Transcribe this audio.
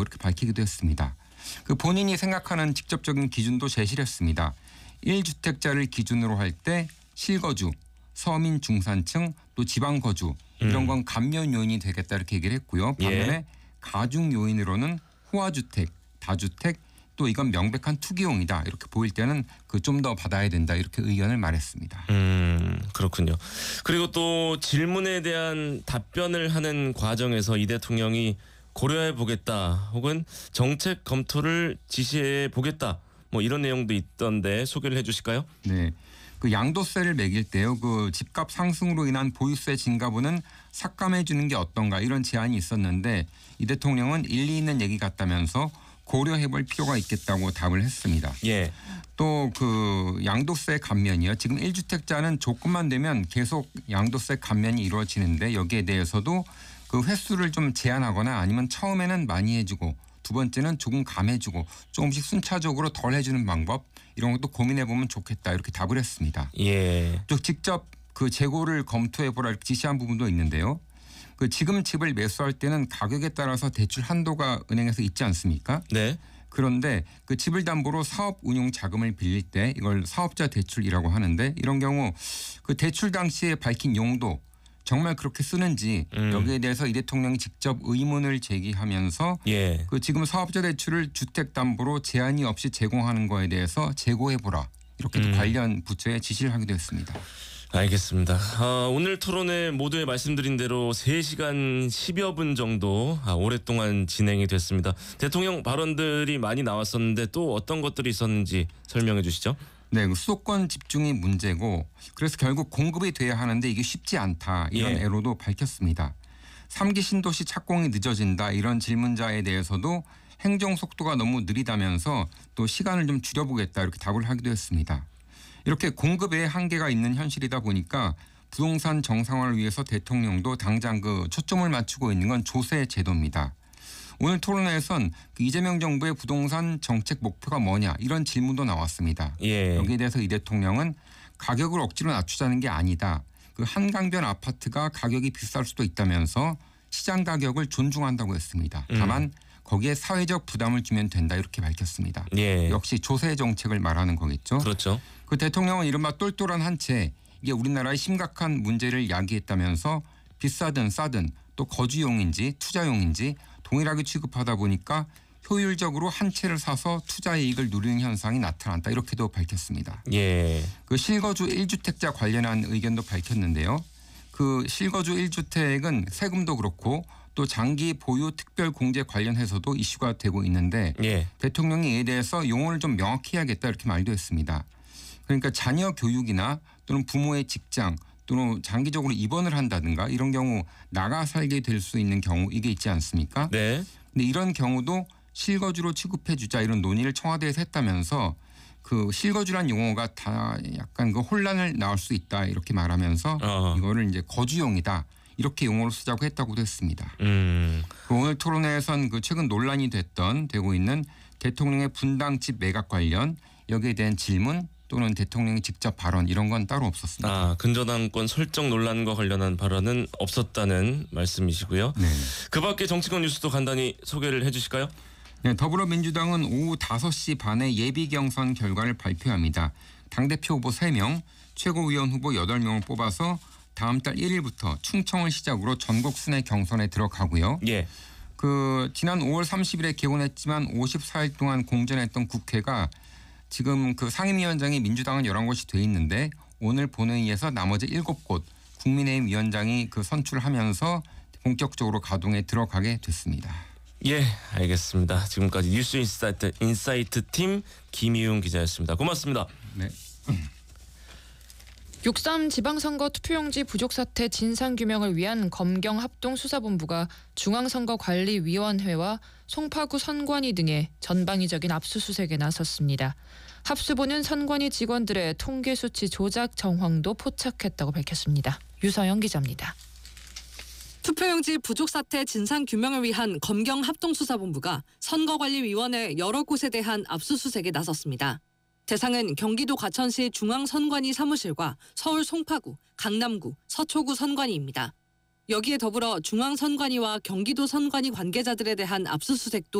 있다고 이렇게 밝히기도 했습니다. 그 본인이 생각하는 직접적인 기준도 제시를 했습니다. 1주택자를 기준으로 할 때 실거주, 서민 중산층 또 지방 거주 이런 건 감면 요인이 되겠다 이렇게 얘기를 했고요. 반면에 가중 요인으로는 호화주택, 다주택 또 이건 명백한 투기용이다 이렇게 보일 때는 그 좀 더 받아야 된다 이렇게 의견을 말했습니다. 그렇군요. 그리고 또 질문에 대한 답변을 하는 과정에서 이 대통령이 고려해 보겠다 혹은 정책 검토를 지시해 보겠다 뭐 이런 내용도 있던데 소개를 해주실까요? 네. 그 양도세를 매길 때요. 그 집값 상승으로 인한 보유세 증가분은 삭감해 주는 게 어떤가 이런 제안이 있었는데 이 대통령은 일리 있는 얘기 같다면서 고려해 볼 필요가 있겠다고 답을 했습니다. 예. 또 그 양도세 감면이요. 지금 1주택자는 조건만 되면 계속 양도세 감면이 이루어지는데 여기에 대해서도 그 횟수를 좀 제한하거나 아니면 처음에는 많이 해주고 두 번째는 조금 감해주고 조금씩 순차적으로 덜 해주는 방법 이런 것도 고민해 보면 좋겠다 이렇게 답을 했습니다. 예. 또 직접 그 재고를 검토해 보라 이렇게 지시한 부분도 있는데요. 그 지금 집을 매수할 때는 가격에 따라서 대출 한도가 은행에서 있지 않습니까? 네. 그런데 그 집을 담보로 사업 운용 자금을 빌릴 때 이걸 사업자 대출이라고 하는데 이런 경우 그 대출 당시에 밝힌 용도 정말 그렇게 쓰는지 여기에 대해서 이 대통령이 직접 의문을 제기하면서 예. 그 지금 사업자 대출을 주택담보로 제한이 없이 제공하는 거에 대해서 재고해보라 이렇게 관련 부처에 지시를 하기도 했습니다. 알겠습니다. 오늘 토론회 모두에 말씀드린 대로 3시간 10여 분 정도 오랫동안 진행이 됐습니다. 대통령 발언들이 많이 나왔었는데 또 어떤 것들이 있었는지 설명해 주시죠. 네, 수도권 집중이 문제고 그래서 결국 공급이 돼야 하는데 이게 쉽지 않다 이런 애로도 밝혔습니다. 3기 신도시 착공이 늦어진다 이런 질문자에 대해서도 행정 속도가 너무 느리다면서 또 시간을 좀 줄여보겠다 이렇게 답을 하기도 했습니다. 이렇게 공급에 한계가 있는 현실이다 보니까 부동산 정상화를 위해서 대통령도 당장 그 초점을 맞추고 있는 건 조세 제도입니다. 오늘 토론회에선 그 이재명 정부의 부동산 정책 목표가 뭐냐 이런 질문도 나왔습니다. 예. 여기에 대해서 이 대통령은 가격을 억지로 낮추자는 게 아니다. 그 한강변 아파트가 가격이 비쌀 수도 있다면서 시장 가격을 존중한다고 했습니다. 다만 거기에 사회적 부담을 주면 된다 이렇게 밝혔습니다. 예. 역시 조세 정책을 말하는 거겠죠. 그렇죠. 그 대통령은 이른바 똘똘한 한 채 이게 우리나라의 심각한 문제를 야기했다면서 비싸든 싸든 또 거주용인지 투자용인지 동일하게 취급하다 보니까 효율적으로 한 채를 사서 투자 이익을 누리는 현상이 나타났다 이렇게도 밝혔습니다. 예. 그 실거주 1주택자 관련한 의견도 밝혔는데요. 그 실거주 1주택은 세금도 그렇고 또 장기 보유 특별 공제 관련해서도 이슈가 되고 있는데 예. 대통령이 이에 대해서 용어를 좀 명확히 해야겠다 이렇게 말도 했습니다. 그러니까 자녀 교육이나 또는 부모의 직장 또는 장기적으로 입원을 한다든가 이런 경우 나가 살게 될 수 있는 경우 이게 있지 않습니까? 네. 근데 이런 경우도 실거주로 취급해 주자 이런 논의를 청와대에서 했다면서 그 실거주란 용어가 다 약간 그 혼란을 낳을 수 있다 이렇게 말하면서 이거를 이제 거주용이다 이렇게 용어를 쓰자고 했다고도 했습니다. 그 오늘 토론회에선 그 최근 논란이 되고 있는 대통령의 분당집 매각 관련 여기에 대한 질문 또는 대통령이 직접 발언 이런 건 따로 없었습니다. 근저당권 설정 논란과 관련한 발언은 없었다는 말씀이시고요. 네. 그 밖에 정치권 뉴스도 간단히 소개를 해 주실까요? 네, 더불어민주당은 오후 5시 반에 예비 경선 결과를 발표합니다. 당대표 후보 3명, 최고위원 후보 8명을 뽑아서 다음 달 1일부터 충청을 시작으로 전국 순회 경선에 들어가고요. 예. 그 지난 5월 30일에 개원했지만 54일 동안 공전했던 국회가 지금 그 상임위원장이 민주당은 11곳이 돼 있는데 오늘 본회의에서 나머지 7곳 국민의힘 위원장이 그 선출하면서 본격적으로 가동에 들어가게 됐습니다. 예, 알겠습니다. 지금까지 뉴스 인사이트 팀 김희웅 기자였습니다. 고맙습니다. 네. 6.3 지방선거 투표용지 부족 사태 진상규명을 위한 검경합동수사본부가 중앙선거관리위원회와 송파구 선관위 등의 전방위적인 압수수색에 나섰습니다. 합수본은 선관위 직원들의 통계 수치 조작 정황도 포착했다고 밝혔습니다. 유서영 기자입니다. 투표용지 부족 사태 진상규명을 위한 검경합동수사본부가 선거관리위원회 여러 곳에 대한 압수수색에 나섰습니다. 대상은 경기도 과천시 중앙선관위 사무실과 서울 송파구, 강남구, 서초구 선관위입니다. 여기에 더불어 중앙선관위와 경기도 선관위 관계자들에 대한 압수수색도